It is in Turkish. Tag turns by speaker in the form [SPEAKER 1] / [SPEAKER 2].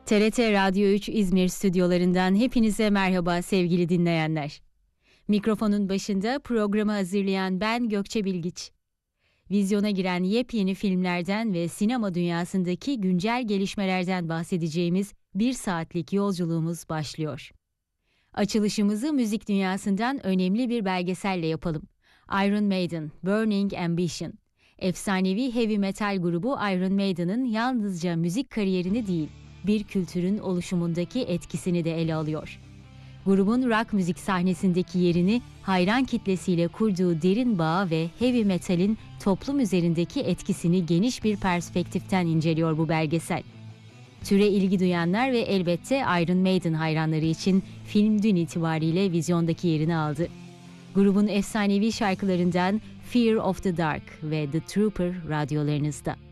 [SPEAKER 1] TRT Radyo 3 İzmir stüdyolarından hepinize merhaba sevgili dinleyenler. Mikrofonun başında programı hazırlayan ben Gökçe Bilgiç. Vizyona giren yepyeni filmlerden ve sinema dünyasındaki güncel gelişmelerden bahsedeceğimiz bir saatlik yolculuğumuz başlıyor. Açılışımızı müzik dünyasından önemli bir belgeselle yapalım. Iron Maiden, Burning Ambition. Efsanevi heavy metal grubu Iron Maiden'ın yalnızca müzik kariyerini değil, bir kültürün oluşumundaki etkisini de ele alıyor. Grubun rock müzik sahnesindeki yerini, hayran kitlesiyle kurduğu derin bağ ve heavy metalin toplum üzerindeki etkisini geniş bir perspektiften inceliyor bu belgesel. Türe ilgi duyanlar ve elbette Iron Maiden hayranları için film dün itibariyle vizyondaki yerini aldı. Grubun efsanevi şarkılarından Fear of the Dark ve The Trooper radyolarınızda.